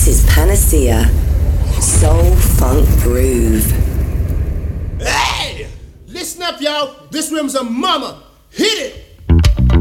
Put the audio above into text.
This is Panacea. Soul Funk Groove. Hey! Listen up, y'all. This room's a mama. Hit it!